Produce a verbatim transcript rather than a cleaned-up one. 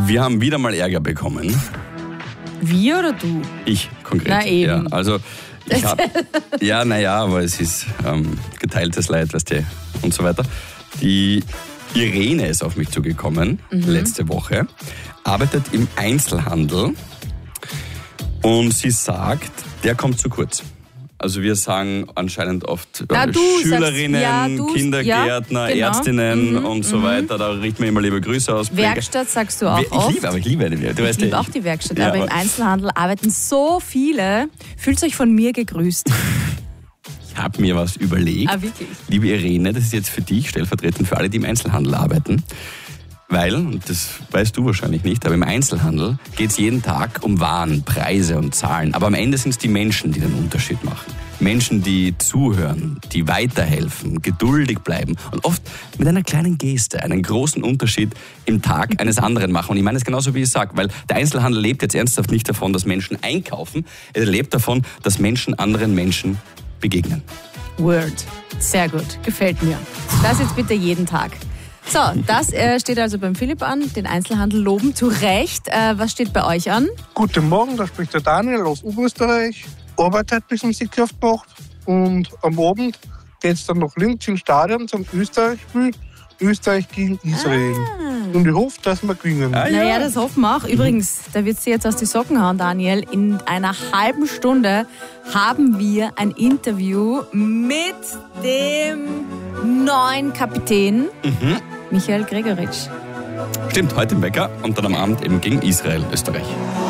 Wir haben wieder mal Ärger bekommen. Wir oder du? Ich konkret. Na eben. Ja, also ich hab, ja, naja, aber es ist ähm, geteiltes Leid, weißt du, und so weiter. Die Irene ist auf mich zugekommen, mhm. letzte Woche, arbeitet im Einzelhandel und sie sagt, der kommt zu kurz. Also wir sagen anscheinend oft Na, du Schülerinnen, sagst, ja, du, Kindergärtner, ja, genau. Ärztinnen mhm, und so mhm. weiter. Da richten wir immer liebe Grüße aus. Werkstatt sagst du auch ich oft. liebe, aber ich liebe eine Werkstatt. Du ich weißt liebe ja, auch die Werkstatt, ja, aber im aber Einzelhandel arbeiten so viele. Fühlt euch von mir gegrüßt. Ich habe mir was überlegt. Ah, wirklich? Liebe Irene, das ist jetzt für dich stellvertretend für alle, die im Einzelhandel arbeiten. Weil, und das weißt du wahrscheinlich nicht, aber im Einzelhandel geht es jeden Tag um Waren, Preise und Zahlen. Aber am Ende sind es die Menschen, die den Unterschied machen. Menschen, die zuhören, die weiterhelfen, geduldig bleiben und oft mit einer kleinen Geste einen großen Unterschied im Tag eines anderen machen. Und ich meine es genauso, wie ich sage, weil der Einzelhandel lebt jetzt ernsthaft nicht davon, dass Menschen einkaufen. Er lebt davon, dass Menschen anderen Menschen begegnen. Word. Sehr gut. Gefällt mir. Das jetzt bitte jeden Tag. So, das äh, steht also beim Philipp an, den Einzelhandel loben, zu Recht. Äh, was steht bei euch an? Guten Morgen, da spricht der Daniel aus Oberösterreich. Arbeit bis um sechs Uhr gemacht und am Abend geht es dann nach Linz ins Stadion zum Österreich-Spiel. Österreich gegen Israel. Ah. Und ich hoffe, dass wir gewinnen. Ah, ja. Naja, das hoffen wir auch. Übrigens, da wird es dir jetzt aus die Socken hauen, Daniel. In einer halben Stunde haben wir ein Interview mit dem neuen Kapitän, mhm. Michael Gregoritsch. Stimmt, heute im Wecker und dann am Abend eben gegen Israel, Österreich.